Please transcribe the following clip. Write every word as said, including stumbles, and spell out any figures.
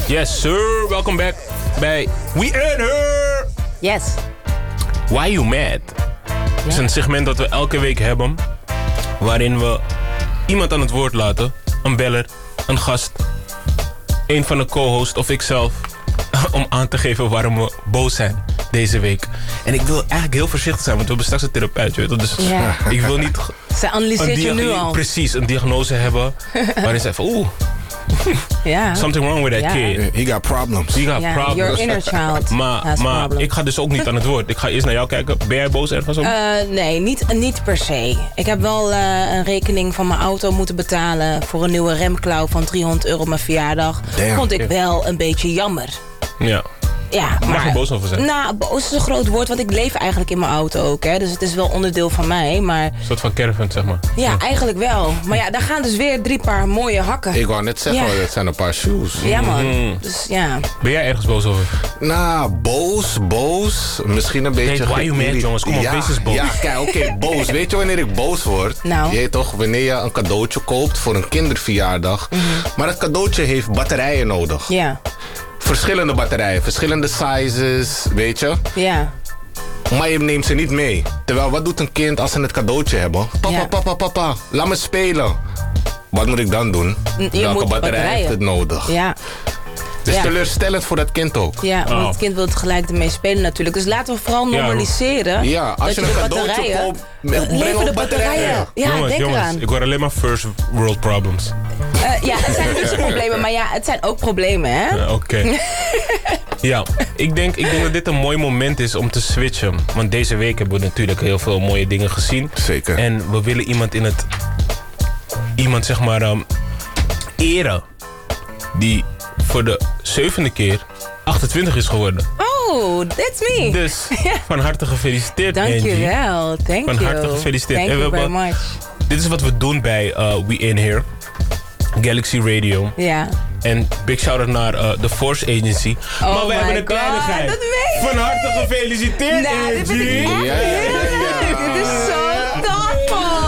Yes, sir. Welkom back bij We In Here. Yes. Why You Mad? Het is een segment dat we elke week hebben, waarin we iemand aan het woord laten. Een beller, een gast, een van de co-hosts of ikzelf. Om aan te geven waarom we boos zijn deze week. En ik wil eigenlijk heel voorzichtig zijn, want we hebben straks een therapeut. Weet je? Dus ja. ik wil niet... Ze analyseert je nu al. Precies, een diagnose hebben waarin ze even... Oeh, ja. something wrong with that ja. kid. He got problems. He got ja, problems. Your inner child maar has maar problems. ik ga dus ook niet aan het woord. Ik ga eerst naar jou kijken. Ben jij boos ergens om? Uh, nee, niet, niet per se. Ik heb wel uh, een rekening van mijn auto moeten betalen voor een nieuwe remklauw van driehonderd euro op mijn verjaardag. Damn. Vond ik wel een beetje jammer. Ja. Ja, Mag maar, je boos over zijn? Nou, boos is een groot woord, want ik leef eigenlijk in mijn auto ook. Hè, dus het is wel onderdeel van mij, maar... Een soort van caravan, zeg maar. Ja, eigenlijk wel. Maar ja, daar gaan dus weer drie paar mooie hakken. Ik wou net zeggen, Ja. dat zijn een paar shoes. Ja, man. Mm. Dus ja. Ben jij ergens boos over? Nou, boos, boos. Misschien een beetje... Why you mad, geïrri- jongens? Kom op, ja, wees eens boos. Ja, kijk, oké, okay, boos. Weet je wanneer ik boos word? Nou. Je weet toch, wanneer je een cadeautje koopt voor een kinderverjaardag. Mm-hmm. Maar dat cadeautje heeft batterijen nodig. Ja. Verschillende batterijen, verschillende sizes, weet je. Ja. Maar je neemt ze niet mee. Terwijl, wat doet een kind als ze het cadeautje hebben? Papa, Ja. papa, papa, laat me spelen. Wat moet ik dan doen? Je Welke moet batterij batterijen. heeft het nodig? Ja. Het is Ja. teleurstellend voor dat kind ook. Ja, want Oh. het kind wil het gelijk ermee spelen natuurlijk. Dus laten we vooral normaliseren. Ja, als dat je de een cadeautje batterijen- koopt, Uh, breng leveren de ook batterijen. batterijen. Ja, jongens, denk jongens, eraan. ik hoor alleen maar first world problems. Uh, ja, het zijn niet zo problemen, maar ja, het zijn ook problemen, hè? Uh, Oké. Okay. Ja, ik denk, ik denk dat dit een mooi moment is om te switchen. Want deze week hebben we natuurlijk heel veel mooie dingen gezien. Zeker. En we willen iemand in het... Iemand, zeg maar, um, eren. Die voor de zevende keer achtentwintig is geworden. Oh, that's me. Dus van harte gefeliciteerd, Angie. Dankjewel, thank Van you. harte gefeliciteerd. Thank En we you very hebben- much. Dit is wat we doen bij uh, We In Here. Galaxy Radio. Ja. En big shout-out naar uh, The Force Agency. Oh maar we my hebben een God, kleinigheid. dat meen je. Van harte gefeliciteerd, Nou, dit vind ik Angie. echt Ja, ja, ja, heel ja. leuk. Dit is zo thoughtful.